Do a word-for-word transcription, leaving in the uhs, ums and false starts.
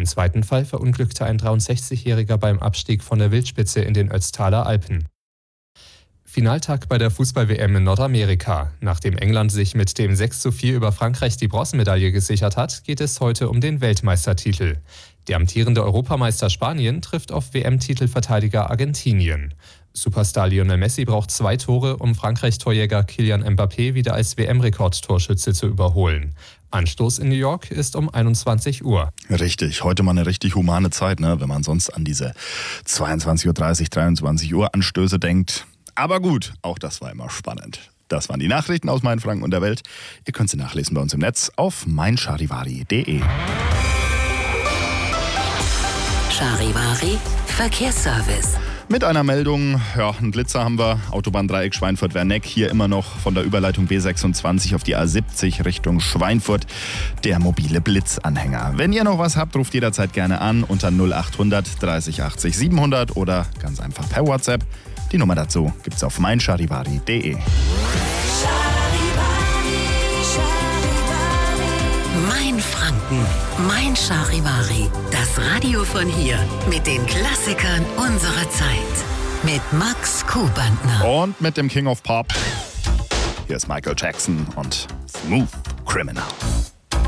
Im zweiten Fall verunglückte ein dreiundsechzigjähriger beim Abstieg von der Wildspitze in den Ötztaler Alpen. Finaltag bei der Fußball-W M in Nordamerika. Nachdem England sich mit dem sechs zu vier über Frankreich die Bronzemedaille gesichert hat, geht es heute um den Weltmeistertitel. Der amtierende Europameister Spanien trifft auf W M-Titelverteidiger Argentinien. Superstar Lionel Messi braucht zwei Tore, um Frankreich-Torjäger Kylian Mbappé wieder als W M-Rekordtorschütze zu überholen. Anstoß in New York ist um einundzwanzig Uhr. Richtig, heute mal eine richtig humane Zeit, ne? Wenn man sonst an diese zweiundzwanzig Uhr dreißig, dreiundzwanzig Uhr Anstöße denkt. Aber gut, auch das war immer spannend. Das waren die Nachrichten aus Mainfranken und der Welt. Ihr könnt sie nachlesen bei uns im Netz auf mein charivari punkt de. Charivari Verkehrsservice. Mit einer Meldung, ja, einen Blitzer haben wir, Autobahndreieck Schweinfurt-Werneck, hier immer noch von der Überleitung B sechsundzwanzig auf die A siebzig Richtung Schweinfurt, der mobile Blitzanhänger. Wenn ihr noch was habt, ruft jederzeit gerne an unter null achthundert dreißig achtzig siebenhundert oder ganz einfach per WhatsApp. Die Nummer dazu gibt's auf mein charivari punkt de. Mein Franken, mein Charivari. Das Radio von hier mit den Klassikern unserer Zeit. Mit Max Kubantner. Und mit dem King of Pop. Hier ist Michael Jackson und Smooth Criminal.